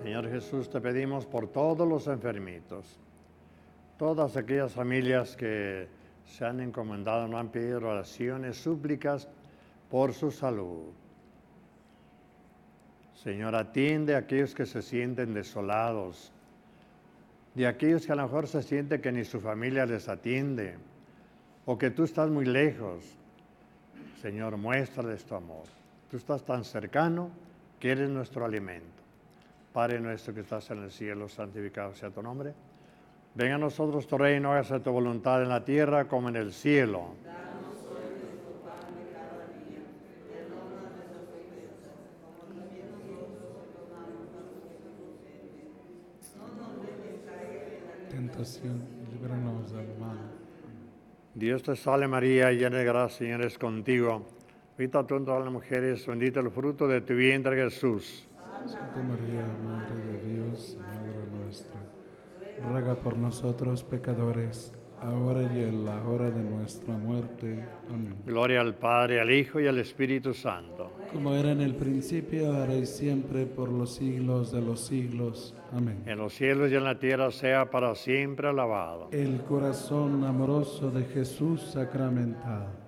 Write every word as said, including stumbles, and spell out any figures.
Señor Jesús, te pedimos por todos los enfermitos, todas aquellas familias que se han encomendado, no han pedido oraciones, súplicas por su salud. Señor, atiende a aquellos que se sienten desolados, de aquellos que a lo mejor se siente que ni su familia les atiende, o que tú estás muy lejos. Señor, muéstrales tu amor. Tú estás tan cercano que eres nuestro alimento. Padre nuestro que estás en el cielo, santificado sea tu nombre. Venga a nosotros tu reino, hágase tu voluntad en la tierra como en el cielo. Danos hoy nuestro pan de cada día. Perdona nuestras ofensas, como también nosotros perdonamos a los que nos ofenden. No nos dejes caer en la Tentación, líbranos del mal. Dios te salve María, llena de gracia, Señor es contigo. Bendita tú entre las mujeres, bendito el fruto de tu vientre Jesús. Santa María, Madre de Dios, Madre nuestra, ruega por nosotros pecadores, ahora y en la hora de nuestra muerte. Amén. Gloria al Padre, al Hijo y al Espíritu Santo. Como era en el principio, ahora y siempre, por los siglos de los siglos. Amén. En los cielos y en la tierra sea para siempre alabado. El corazón amoroso de Jesús sacramentado.